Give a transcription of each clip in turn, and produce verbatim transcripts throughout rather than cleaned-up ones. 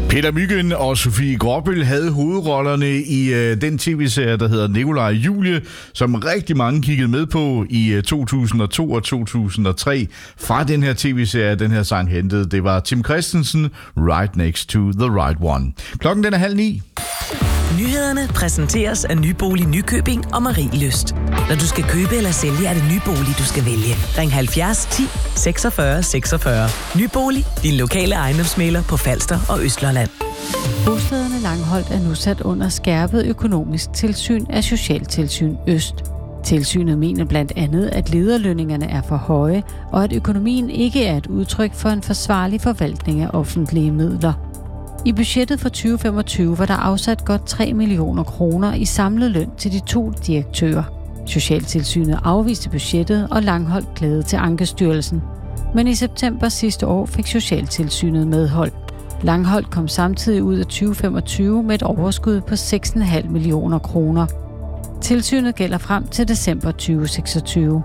Peter Mygind og Sofie Gråbøl havde hovedrollerne i øh, den tv-serie, der hedder Nikolaj og Julie, som rigtig mange kiggede med på i øh, to tusind og to og to tusind og tre. Fra den her tv-serie, den her sang hentede, det var Tim Christensen, Right Next to the Right One. Klokken den er halv ni. Nyhederne præsenteres af Nybolig Nykøbing og Marielyst. Når du skal købe eller sælge, er det Nybolig, du skal vælge. Ring halvfjerds ti seksogfyrre seksogfyrre. Nybolig, din lokale ejendomsmægler på Falster og Østlandet. Bostederne Langholt er nu sat under skærpet økonomisk tilsyn af Socialtilsyn Øst. Tilsynet mener blandt andet, at lederlønningerne er for høje, og at økonomien ikke er et udtryk for en forsvarlig forvaltning af offentlige midler. I budgettet for tyve femogtyve var der afsat godt tre millioner kroner i samlet løn til de to direktører. Socialtilsynet afviste budgettet, og Langholt klagede til Ankestyrelsen. Men i september sidste år fik Socialtilsynet medhold. Langholt kom samtidig ud af tyve femogtyve med et overskud på seks komma fem millioner kroner. Tilsynet gælder frem til december tyve seksogtyve.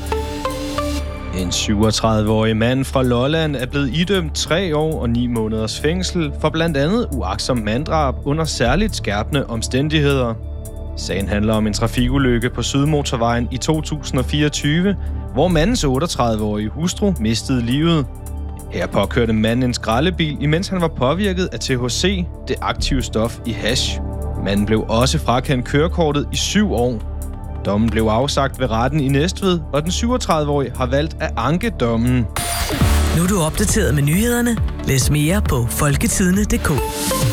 En syvogtredive-årig mand fra Lolland er blevet idømt tre år og ni måneders fængsel for blandt andet uagtsom manddrab under særligt skærpende omstændigheder. Sagen handler om en trafikulykke på Sydmotorvejen i to tusind og fireogtyve, hvor mandens otteogtredive-årige hustru mistede livet. Her påkørte manden en skraldebil, imens han var påvirket af T H C, det aktive stof i hash. Manden blev også frakendt kørekortet i syv år. Dommen blev afsagt ved retten i Næstved, og den syvogtredive-årige har valgt at anke dommen. Nu er du opdateret med nyhederne. Læs mere på folketidende punktum d k.